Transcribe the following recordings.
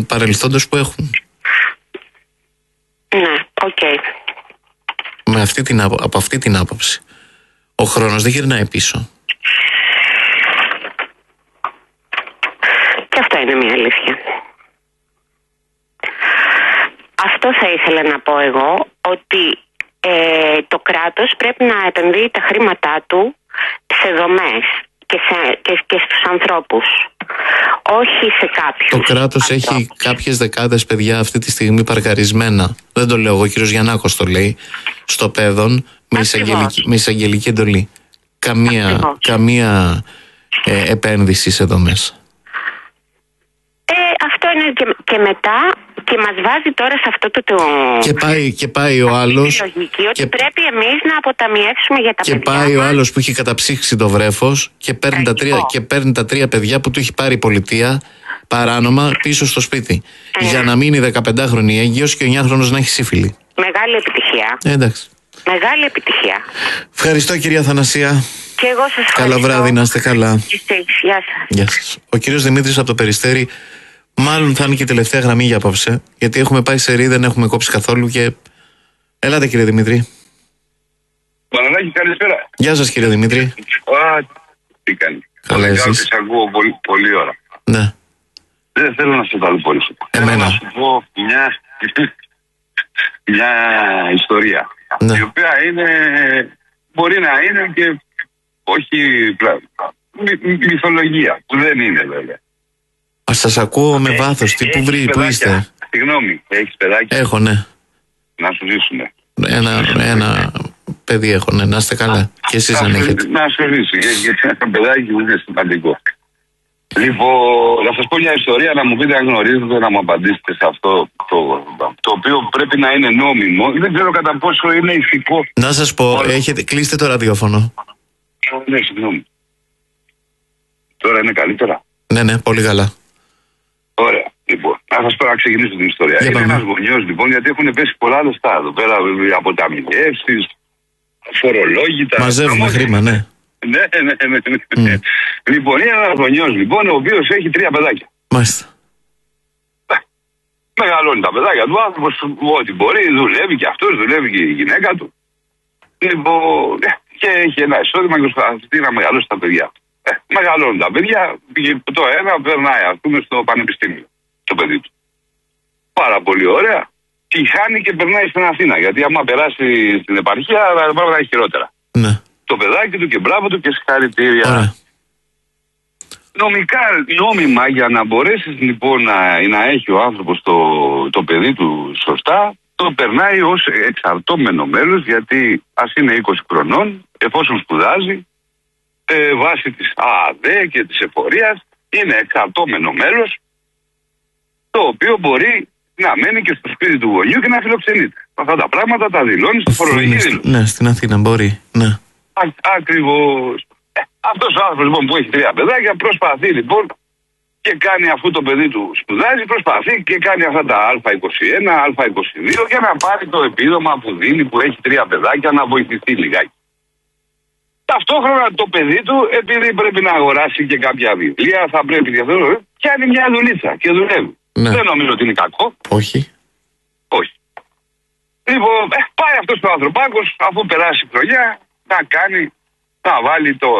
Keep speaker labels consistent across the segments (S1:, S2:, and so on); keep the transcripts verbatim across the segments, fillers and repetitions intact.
S1: παρελθόντος που έχουν.
S2: Ναι, οκ. Okay.
S1: Με αυτή την, από αυτή την άποψη. Ο χρόνος δεν γυρνάει πίσω.
S2: Και αυτό είναι μια αλήθεια. Αυτό θα ήθελα να πω εγώ, ότι ε, το κράτος πρέπει να επενδύει τα χρήματά του σε δομές και, σε, και, και στους ανθρώπους, όχι σε κάποιους.
S1: Το κράτος
S2: ανθρώπους.
S1: Έχει κάποιες δεκάδες παιδιά αυτή τη στιγμή παρκαρισμένα. Δεν το λέω εγώ, ο κύριος Γιαννάκος το λέει, στο Παιδόν, με εισαγγελική, με εισαγγελική εντολή. Καμία, καμία ε, επένδυση σε δομές.
S2: Ε, αυτό είναι και, και μετά, και μας βάζει τώρα σε αυτό το... το
S1: και, πάει, και πάει ο άλλος...
S2: λογική, ότι
S1: και,
S2: πρέπει εμείς να αποταμιεύσουμε για τα
S1: και
S2: παιδιά
S1: Και πάει
S2: μας.
S1: ο άλλος που έχει καταψύξει το βρέφος και παίρνει, τα τρία, και παίρνει τα τρία παιδιά που του έχει πάρει η πολιτεία παράνομα πίσω στο σπίτι. Ε. Για να μείνει δεκαπεντάχρονη έγκυος και ο εννιάχρονος να έχει σύφυλλη.
S2: Μεγάλη επιτυχία.
S1: Ε, εντάξει.
S2: Μεγάλη επιτυχία.
S1: Ευχαριστώ, κυρία Θανασία.
S2: Και εγώ σας ευχαριστώ.
S1: Καλό βράδυ, να είστε καλά.
S2: Γεια σας.
S1: Γεια σας. Ο κύριος Δημήτρης από το Περιστέρι, μάλλον θα είναι και η τελευταία γραμμή για απόψε, γιατί έχουμε πάει σε ρί, δεν έχουμε κόψει καθόλου και... Ελάτε, κύριε Δημήτρη.
S3: Παναλάκη, καλησπέρα.
S1: Γεια σας, κύριε Δημήτρη.
S3: Α, τι κάνει.
S1: Καλά, εσείς.
S3: Σας ακούω πολύ, πολύ ώρα.
S1: Ναι.
S3: Δεν θέλω να σε ταλαιπωρήσω.
S1: Εμένα.
S3: Θέλω να σου πω μια, μια ιστορία.
S1: Ναι.
S3: Η οποία είναι, μπορεί να είναι και όχι μυ, μυθολογία, που δεν είναι βέβαια.
S1: Ας σας ακούω με βάθος, τι που βρει, που είστε.
S3: Συγγνώμη, έχεις παιδάκια?
S1: Έχω, ναι.
S3: Να σου ζήσουνε.
S1: Ένα, ένα παιδί έχω, ναι, να είστε καλά. Και εσείς αν έχετε.
S3: Να σου ζήσει, γιατί ένα παιδάκι είναι σημαντικό. Λοιπόν, να σας πω μια ιστορία, να μου πείτε αν γνωρίζετε, να μου απαντήσετε σε αυτό το, το οποίο πρέπει να είναι νόμιμο. Δεν ξέρω κατά πόσο είναι ηθικό.
S1: Να σας πω, έχετε, κλείστε το ραδιόφωνο.
S3: Ναι, συγγνώμη. Τώρα είναι καλύτερα.
S1: Ναι, ναι, πολύ καλά.
S3: Ωραία. Λοιπόν, να σας πω να ξεκινήσω την ιστορία.
S1: Για
S3: είναι
S1: πάμε.
S3: ένας γονιός, λοιπόν, γιατί έχουν πέσει πολλά λεφτά εδώ πέρα, αποταμιεύσεις, φορολόγητα.
S1: Μαζεύουμε χρήμα, ναι.
S3: Ναι, ναι, ναι. ναι. Mm. Λοιπόν, είναι ένας γονιός, λοιπόν, ο οποίος έχει τρία παιδάκια.
S1: Μάλιστα.
S3: Μεγαλώνει τα παιδάκια του, άνθρωπος ό,τι μπορεί, δουλεύει και αυτός, δουλεύει και η γυναίκα του. Λοιπόν, και έχει ένα εισόδημα και προσπαθεί να μεγαλώσει τα παιδιά. Ε, μεγαλώνουν τα παιδιά, το ένα περνάει, ας πούμε, στο πανεπιστήμιο, το παιδί του. Πάρα πολύ ωραία. Και χάνει και περνάει στην Αθήνα, γιατί άμα περάσει στην επαρχία, θα πρέπει να έχει χειρότερα.
S1: Ναι.
S3: Το παιδάκι του και μπράβο του και συγχαρητήρια.
S1: Ωραία.
S3: Νομικά, νόμιμα, για να μπορέσεις λοιπόν να, να έχει ο άνθρωπος το, το παιδί του σωστά, το περνάει ως εξαρτώμενο μέλος, γιατί ας είναι είκοσι χρονών, εφόσον σπουδάζει, ε, βάσει της ΑΑΔΕ και της εφορίας, είναι εξαρτώμενο μέλος, το οποίο μπορεί να μένει και στο σπίτι του γονιού και να φιλοξενείται. Αυτά τα πράγματα τα δηλώνει στη φορολογική δήλωση.
S1: Ναι, στην Αθήνα μπορεί, ναι.
S3: Ακριβώς. Ε, αυτός ο άνθρωπος λοιπόν που έχει τρία παιδάκια προσπαθεί λοιπόν και κάνει, αφού το παιδί του σπουδάζει, προσπαθεί και κάνει αυτά τα Α είκοσι ένα, Α είκοσι δύο για να πάρει το επίδομα που δίνει, που έχει τρία παιδάκια, να βοηθηθεί λιγάκι. Ταυτόχρονα το παιδί του, επειδή πρέπει να αγοράσει και κάποια βιβλία, θα πρέπει και αυτό, πιάνει μια δουλίτσα και δουλεύει.
S1: Ναι.
S3: Δεν νομίζω ότι είναι κακό.
S1: Όχι.
S3: Όχι. Λοιπόν, ε, πάει αυτός ο ανθρωπάκος, αφού περάσει χρονιά, να κάνει, να βάλει το,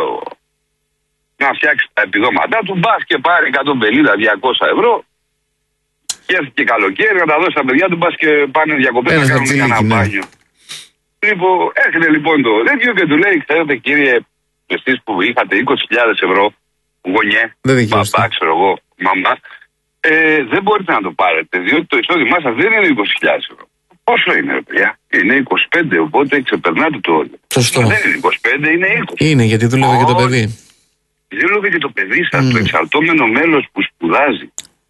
S3: να φτιάξει τα επιδόματά του, μπας και πάρει εκατόν πενήντα με διακόσια ευρώ και έρθει και καλοκαίρι να τα δώσει στα παιδιά του, μπας και πάνε διακοπές να κάνουν ένα μπάνιο. Λοιπόν, έρχεται λοιπόν το τέτοιο και του λέει, ξέρετε κύριε, εσείς που είχατε είκοσι χιλιάδες ευρώ, γονιέ, μπαμπά, ξέρω εγώ, μαμά, ε, δεν μπορείτε να το πάρετε, διότι το εισόδημά σας δεν είναι είκοσι χιλιάδες ευρώ. Πόσο είναι, παιδιά? Είναι είκοσι πέντε, οπότε ξεπερνάτε το όριο.
S1: Σωστό.
S3: Δεν είναι είκοσι πέντε, είναι είκοσι.
S1: Είναι, γιατί δούλευε και το παιδί.
S3: Δούλευε και το παιδί σας,
S1: Mm.
S3: το εξαρτώμενο μέλος που σπουδάζει.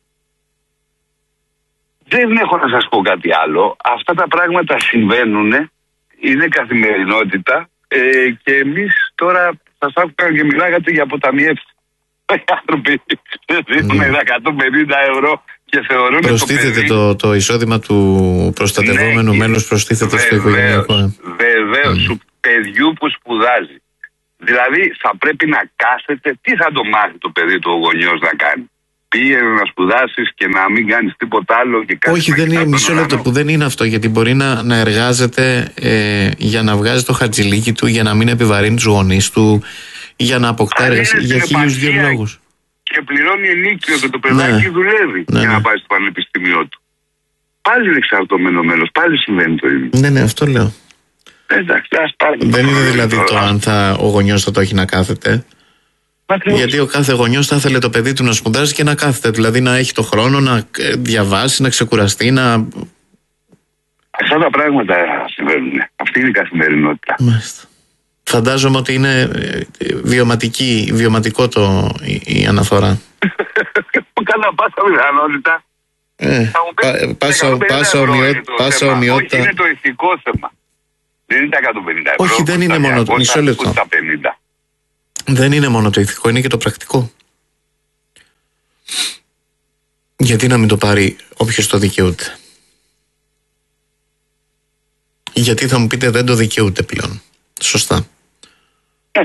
S3: Δεν έχω να σας πω κάτι άλλο. Αυτά τα πράγματα συμβαίνουν, είναι καθημερινότητα ε, και εμείς τώρα σας άκουγα και μιλάγατε για αποταμιεύσεις. Οι άνθρωποι δίνουν mm. εκατόν πενήντα ευρώ και θεωρούν
S1: προστίθεται
S3: το, παιδί...
S1: το, το εισόδημα του προστατευόμενου ναι, μέλους, προστίθεται στο οικογενειακό.
S3: Βεβαίως, mm. του παιδιού που σπουδάζει. Δηλαδή θα πρέπει να κάθεται, τι θα το μάθει το παιδί του ο γονιός να κάνει? πήγαινε να σπουδάσεις και να μην κάνεις τίποτα άλλο. Και
S1: όχι, δεν είναι, μισό λεπτό, που δεν είναι αυτό, γιατί μπορεί να, να εργάζεται ε, για να βγάζει το χατζηλίκι του, για να μην επιβαρύνει τους γονείς του, για να αποκτά εργασία, για χίλιους δύο λόγους.
S3: Και πληρώνει ενίκιο και το παιδάκι ναι. δουλεύει ναι, για να πάει στο πανεπιστήμιό του. Πάλι είναι εξαρτωμένο μέλος, πάλι συμβαίνει το ίδιο.
S1: Ναι, ναι, αυτό λέω.
S3: Εντάξει, ας πάρει.
S1: Δεν είναι δηλαδή το αν θα, ο γονιός θα το έχει να κάθεται. Ακριβώς. Γιατί ο κάθε γονιός θα ήθελε το παιδί του να σπουδάσει και να κάθεται. Δηλαδή να έχει το χρόνο να διαβάσει, να ξεκουραστεί, να.
S3: Αυτά τα πράγματα συμβαίνουν. Αυτή είναι η καθημερινότητα.
S1: Μάλιστα. Φαντάζομαι ότι είναι βιωματική, βιωματικό το, η, η αναφορά.
S3: Κάνα πάσα πιθανότητα.
S1: Ε, πάσα πάσα ομοιότητα.
S3: Όχι, είναι το ηθικό θέμα. Δεν είναι τα εκατόν πενήντα ευρώ.
S1: Όχι, δεν είναι μόνο το μισό λεπτό. Δεν είναι μόνο το ηθικό, είναι και το πρακτικό. Γιατί να μην το πάρει όποιος το δικαιούται? Γιατί θα μου πείτε δεν το δικαιούται πλέον. Σωστά. Ε.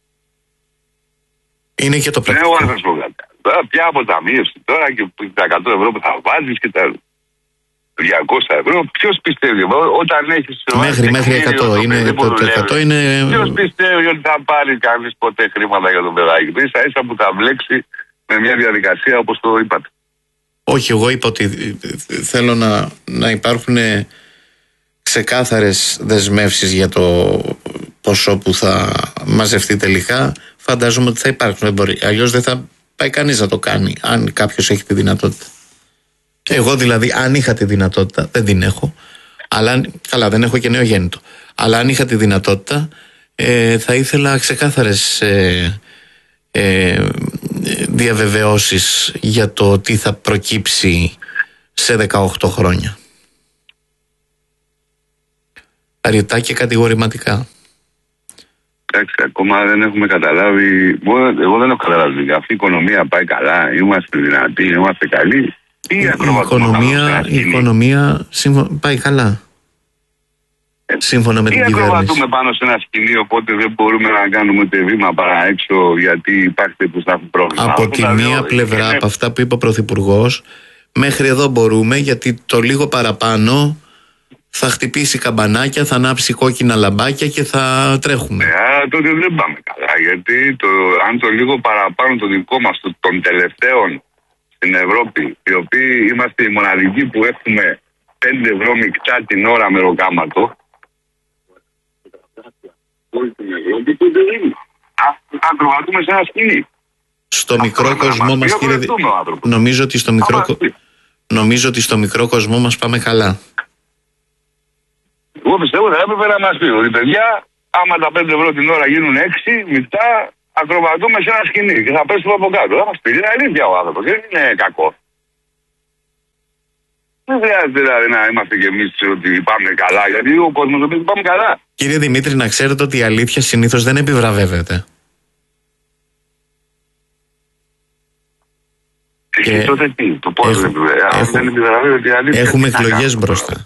S1: Είναι και το πρακτικό.
S3: Ναι, ο τώρα πια αποταμίευση τώρα και τα εκατό ευρώ που θα βάζεις και τα διακόσια ευρώ. Ποιος πιστεύει όταν έχεις
S1: μέχρι, μέχρι εκατό είναι, το, το εκατό είναι...
S3: Ποιος πιστεύει ότι θα πάρει κανείς ποτέ χρήματα για τον παιδάκι του? Ίσα ίσα που θα βλέξει με μια διαδικασία όπως το είπατε.
S1: Όχι, εγώ είπα ότι θέλω να, να υπάρχουν ξεκάθαρες δεσμεύσεις για το ποσό που θα μαζευτεί τελικά. Φαντάζομαι ότι θα υπάρξουν. Αλλιώς δεν θα πάει κανείς να το κάνει αν κάποιος έχει τη δυνατότητα. Εγώ δηλαδή, αν είχα τη δυνατότητα, δεν την έχω, αλλά καλά, δεν έχω και νεογέννητο, αλλά αν είχα τη δυνατότητα ε, θα ήθελα ξεκάθαρες ε, ε, διαβεβαιώσεις για το τι θα προκύψει σε δεκαοκτώ χρόνια. Αρκετά και κατηγορηματικά.
S3: Εντάξει, ακόμα δεν έχουμε καταλάβει, εγώ δεν έχω καταλάβει, αυτή η οικονομία πάει καλά, είμαστε δυνατοί, είμαστε καλοί. Η, η
S1: οικονομία, η οικονομία σύμφω... πάει καλά. Ε, σύμφωνα με την κυβέρνηση. Ή
S3: ακροβατούμε πάνω σε ένα σκηνή, οπότε δεν μπορούμε να κάνουμε ούτε βήμα παρά έξω, γιατί υπάρχει που θα έχουν πρόβλημα.
S1: Από τη μία δύο, πλευρά, είναι... από αυτά που είπε ο Πρωθυπουργός, μέχρι εδώ μπορούμε, γιατί το λίγο παραπάνω θα χτυπήσει καμπανάκια, θα ανάψει κόκκινα λαμπάκια και θα τρέχουμε.
S3: Ναι, αλλά τότε δεν πάμε καλά, γιατί το, αν το λίγο παραπάνω το δικό μας, των τελευταίων στην Ευρώπη, οι οποίοι είμαστε οι μοναδικοί που έχουμε πέντε ευρώ μεικτά την ώρα με ροκάματο. Όλη την Ευρώπη που δεν είναι. Ακροβατούμε σε ένα σκηνή.
S1: Στο μικρό κοσμό μας, κύριε, νομίζω ότι στο μικρό, νομίζω ότι στο μικρό κοσμό μας πάμε καλά.
S3: Εγώ πιστεύω ότι έπρεπε να μας πει ότι παιδιά, άμα τα πέντε ευρώ την ώρα γίνουν έξι, μεικτά, ακροβατούμε σε ένα σκηνή και θα πέσουμε από κάτω. Θα μας πει, είναι αλήθεια ο άνθρωπος, δεν είναι κακό. Δεν χρειάζεται δηλαδή να είμαστε κι εμείς ότι πάμε καλά, γιατί ο κόσμος νομίζει ότι πάμε καλά.
S1: Κύριε Δημήτρη, να ξέρετε ότι η αλήθεια συνήθως δεν επιβραβεύεται.
S3: Και τότε τι, το πώς δεν επιβραβεύεται. Αν δεν επιβραβεύεται η αλήθεια.
S1: Έχουμε εκλογές μπροστά.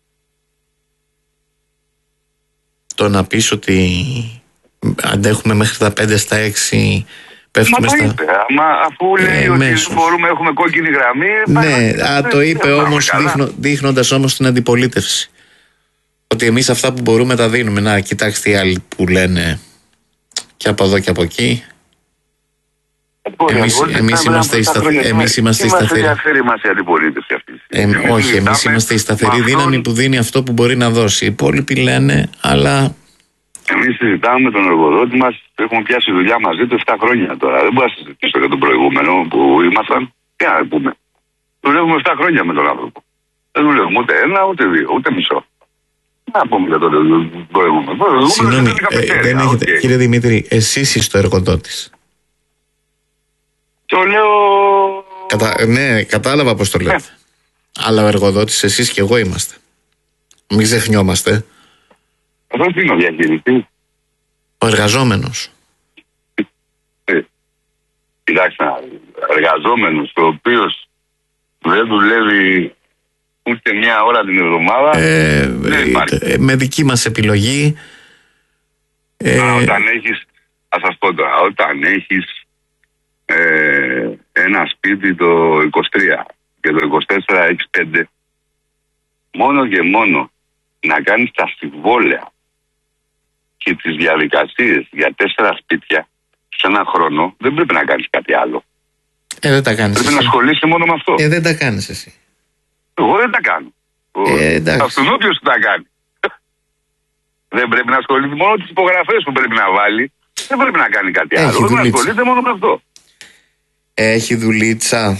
S1: Το να πεις ότι αντέχουμε μέχρι τα πέντε στα έξι, πέφτουμε
S3: μα
S1: στα...
S3: Είπε, άμα, αφού λέει ε, ότι μέσως. Μπορούμε, έχουμε κόκκινη γραμμή...
S1: Ναι, α, το είπε όμως δείχνω, δείχνοντας όμως την αντιπολίτευση. Ότι εμείς αυτά που μπορούμε τα δίνουμε. Να, κοιτάξτε οι άλλοι που λένε και από εδώ και από εκεί. Εμείς, εμείς είμαστε οι σταθεροί. Εμείς είμαστε οι σταθεροί. Ε, όχι, εμείς είμαστε η σταθερή δύναμη που δίνει αυτό που μπορεί να δώσει. Οι υπόλοιποι λένε, αλλά...
S3: Εμείς συζητάμε με τον εργοδότη μας, έχουμε πιάσει δουλειά μαζί του επτά χρόνια τώρα. Δεν μπορώ να συζητήσω για τον προηγούμενο που ήμασταν. Τι να πούμε. Δουλεύουμε επτά χρόνια με τον άνθρωπο. Δεν δουλεύουμε ούτε ένα, ούτε δύο, ούτε μισό. Να πούμε για τον προηγούμενο.
S1: Συγγνώμη, ε, δεν έχετε, okay. Κύριε Δημήτρη, εσείς είστε ο εργοδότης.
S3: Το λέω...
S1: Κατα... Ναι, κατάλαβα πώς το λέτε. Ε. Αλλά ο εργοδότης εσείς και εγώ είμαστε. Μην ξεχνιόμαστε.
S3: Αυτό τι είναι ο διαχειριστής?
S1: Ο εργαζόμενος.
S3: Ε, κοιτάξτε, εργαζόμενος ο οποίος δεν δουλεύει ούτε μια ώρα την εβδομάδα. Ε, δεν υπάρχει.
S1: Ε, με δική μας επιλογή.
S3: Ε, Α, όταν έχεις, θα σας πω τώρα, όταν έχεις ε, ένα σπίτι το είκοσι τρία και το είκοσι τέσσερα έχεις πέντε, μόνο και μόνο να κάνεις τα συμβόλαια και τις διαδικασίες για τέσσερα σπίτια σε ένα χρόνο, δεν πρέπει να κάνεις κάτι άλλο.
S1: Ε, δεν τα κάνεις.
S3: Πρέπει
S1: εσύ.
S3: να ασχολείσαι μόνο με αυτό.
S1: Ε, δεν τα κάνεις εσύ.
S3: Εγώ δεν τα κάνω.
S1: Ε, εντάξει.
S3: Αυτόν όποιος τα κάνει. Δεν πρέπει να ασχολείται μόνο τις υπογραφές που πρέπει να βάλει. Δεν πρέπει να κάνει κάτι
S1: Έχει
S3: άλλο. Πρέπει να
S1: δουλίτσα.
S3: ασχολείται μόνο με αυτό.
S1: Έχει δουλίτσα.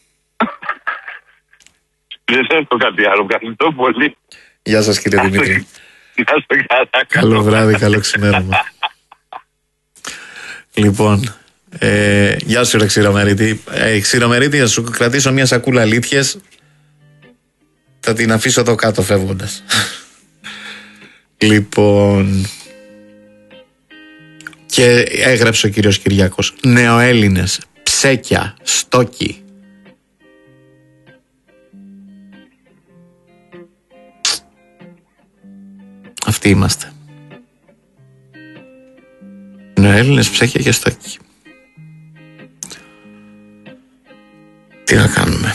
S3: Δεν έχω κάτι άλλο. Ευχαριστώ πολύ.
S1: Γεια σας κύριε Δημήτρη.
S3: Να είστε καλά.
S1: Καλό βράδυ, καλό ξημέρωμα. Λοιπόν, ε, γεια σου ρε Ξηρομερίτη. Ε, Ξηρομερίτη, θα σου κρατήσω μια σακούλα αλήθειες. Θα την αφήσω εδώ κάτω φεύγοντας. Λοιπόν, και έγραψε ο κύριος Κυριάκος, νεοέλληνες, ψέκια, στόκι. Αυτοί είμαστε. Νεοέλληνες, ψέκια και στόκι. Τι να κάνουμε.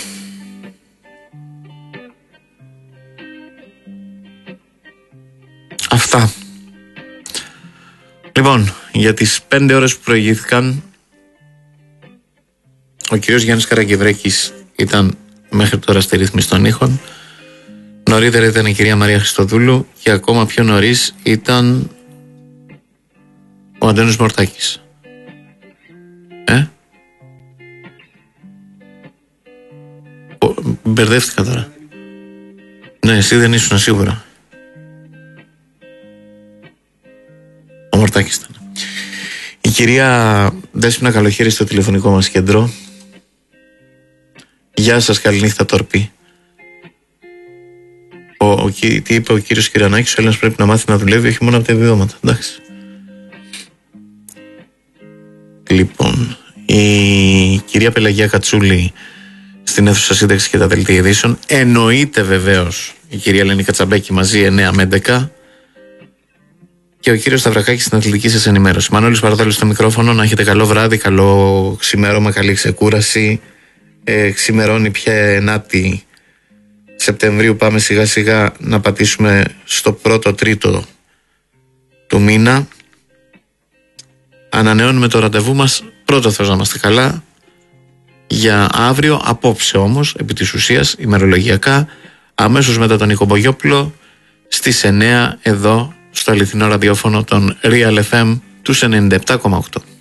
S1: Αυτά. Λοιπόν, για τις πέντε ώρες που προηγήθηκαν, ο κύριος Γιάννης Καραγκευρέκης ήταν μέχρι τώρα στη ρύθμιση των ήχων. Νωρίτερα ήταν η κυρία Μαρία Χριστοδούλου και ακόμα πιο νωρίς ήταν ο Αντώνης Μορτάκης. Ε? Ο, μπερδεύτηκα τώρα. Ναι, εσύ δεν ήσουν σίγουρα. Ο Μορτάκης ήταν. Η κυρία Δέσποινα Καλοχέρη στο τηλεφωνικό μας κέντρο. Γεια σας, καληνύχτα τόρπη. Ο, ο, τι είπε ο κύριος Κυριανάκης, ο Έλληνας πρέπει να μάθει να δουλεύει όχι μόνο από τα επιδόματα. Εντάξει. Λοιπόν, η κυρία Πελαγία Κατσούλη στην αίθουσα σύνταξη και τα δελτία ειδήσεων. Εννοείται βεβαίως η κυρία Ελένη Κατσαμπέκη μαζί εννιά με έντεκα. Και ο κύριος Σταυρακάκης στην αθλητική σας ενημέρωση. Μανώλης Παραδόλης στο μικρόφωνο. Να έχετε καλό βράδυ, καλό ξημέρωμα, καλή ξεκούραση. Ε, ξημερώνει πια ενάτη Σεπτεμβρίου. Πάμε σιγά σιγά να πατήσουμε στο πρώτο τρίτο του μήνα. Ανανεώνουμε το ραντεβού μας. Πρώτο Θεός να είμαστε καλά. Για αύριο, απόψε όμως, επί της ουσίας, ημερολογιακά, αμέσως μετά τον Νίκο Μπογιόπουλο, στις εννιά εδώ στο αληθινό ραδιόφωνο των Real εφ εμ τους ενενήντα επτά κόμμα οκτώ.